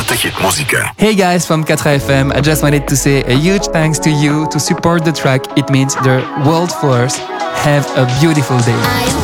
grote hitmuzikę. Hey guys from 4FM, I just wanted to say a huge thanks to you to support the track. It means the world for us. Have a beautiful day.